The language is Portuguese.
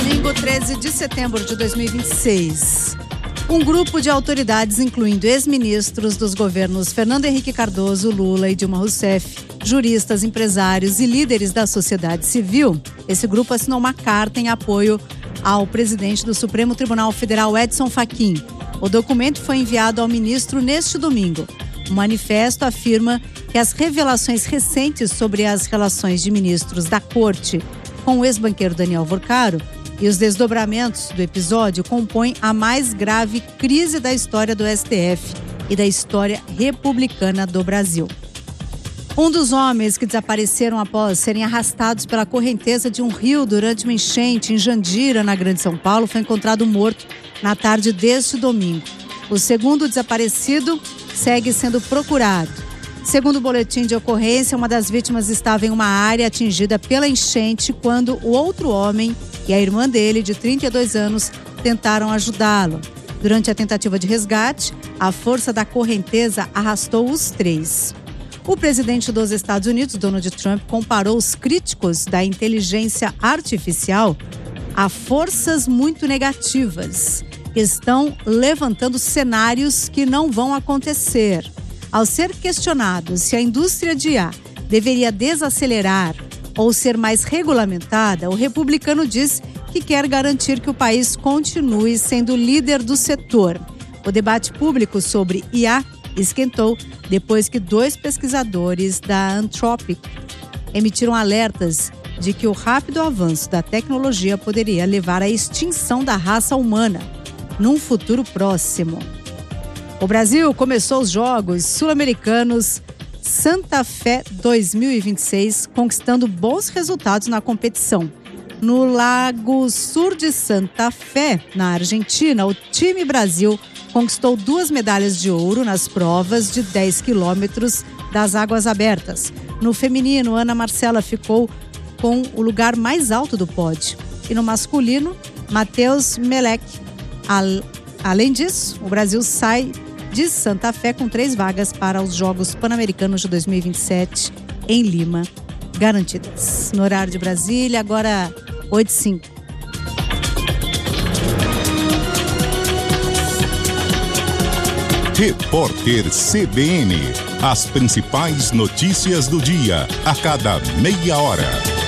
Domingo 13 de setembro de 2026. Um grupo de autoridades, incluindo ex-ministros dos governos Fernando Henrique Cardoso, Lula e Dilma Rousseff, juristas, empresários e líderes da sociedade civil, esse grupo assinou uma carta em apoio ao presidente do Supremo Tribunal Federal, Edson Fachin. O documento foi enviado ao ministro neste domingo. O manifesto afirma que as revelações recentes sobre as relações de ministros da corte com o ex-banqueiro Daniel Vorcaro e os desdobramentos do episódio compõem a mais grave crise da história do STF e da história republicana do Brasil. Um dos homens que desapareceram após serem arrastados pela correnteza de um rio durante uma enchente em Jandira, na Grande São Paulo, foi encontrado morto na tarde deste domingo. O segundo desaparecido segue sendo procurado. Segundo o boletim de ocorrência, uma das vítimas estava em uma área atingida pela enchente quando o outro homem e a irmã dele, de 32 anos, tentaram ajudá-lo. Durante a tentativa de resgate, a força da correnteza arrastou os três. O presidente dos Estados Unidos, Donald Trump, comparou os críticos da inteligência artificial a forças muito negativas, que estão levantando cenários que não vão acontecer. Ao ser questionado se a indústria de IA deveria desacelerar ou ser mais regulamentada, o republicano diz que quer garantir que o país continue sendo líder do setor. O debate público sobre IA esquentou depois que 2 pesquisadores da Anthropic emitiram alertas de que o rápido avanço da tecnologia poderia levar à extinção da raça humana num futuro próximo. O Brasil começou os Jogos Sul-Americanos Santa Fé 2026, conquistando bons resultados na competição. No Lago Sul de Santa Fé, na Argentina, o time Brasil conquistou 2 medalhas de ouro nas provas de 10 quilômetros das águas abertas. No feminino, Ana Marcela ficou com o lugar mais alto do pódio. E no masculino, Matheus Melec. Além disso, o Brasil sai de Santa Fé com 3 vagas para os Jogos Pan-Americanos de 2027 em Lima, garantidas. No horário de Brasília, agora 8h05. Repórter CBN. As principais notícias do dia, a cada meia hora.